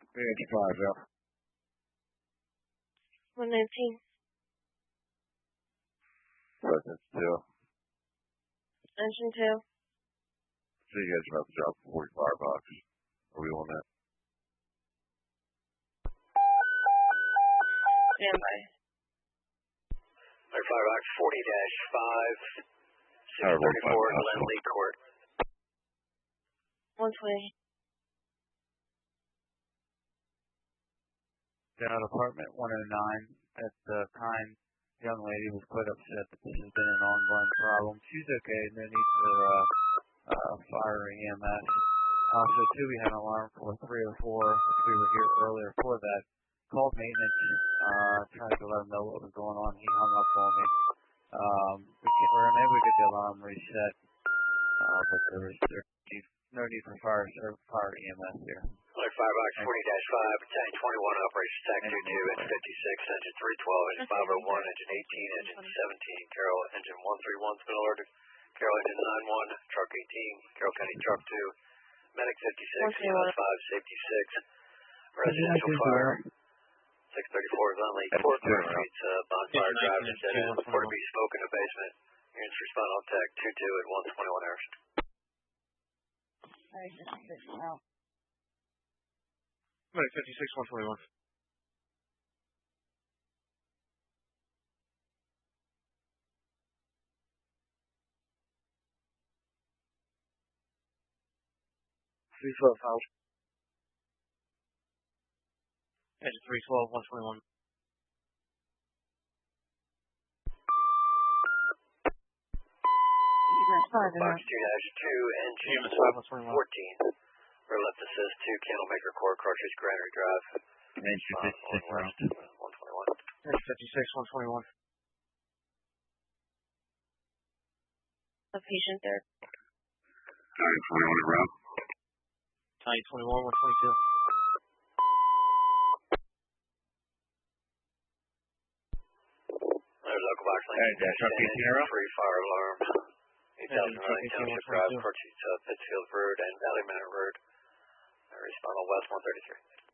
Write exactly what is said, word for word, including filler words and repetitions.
Engine five, yeah. one nineteen. Presence two. Engine two. So you guys are about to drop a forty firebox. Are we on that? Stand by. Our firebox forty dash five, six thirty-four Glen Lee Court. one twenty. Down at apartment one oh nine. At the time, the young lady was quite upset that this has been an ongoing problem. She's okay, no need for uh, uh, fire or E M S. Also, too, we had an alarm for three oh four, which we were here earlier for that. Called maintenance, uh, tried to let him know what was going on. He hung up on me. Um, we can't, we're unable to get the alarm reset, uh, but there was there, no need for fire, or fire E M S here. Alert firebox forty dash five, battalion twenty-one, operation tac two two, engine fifty-six, engine three twelve, engine five oh one, engine eighteen, engine seventeen, Carroll, engine one thirty-one, spin alert, Carroll, engine nine one, truck eighteen, Carroll County, truck two, medic fifty-six, five, safety six, residential fire, six thirty-four, Glen Lee Court, North Streets, uh, bonfire drive, and dead end, report to be smoke in the basement, units respond on tac two two at one twenty-one hours. Alright, just this now. Medic fifty-six, one twenty-one. three twelve, house. Engine three twelve, one twenty-one. Box two dash two, engine fourteen. Or left assist to Candlemaker Court, Cartridge Granary Drive. Engine fifty-six, round. one twenty-one. Engine fifty-six, one twenty-one. A patient there. Battalion twenty-one, round. Battalion twenty-one, one twenty-two. There's local box lane. Free fire alarm. eight thousand Running Township Drive, Cartridge, uh, Pittsfield Road, and Valley Manor Road. Respond on West one thirty-three.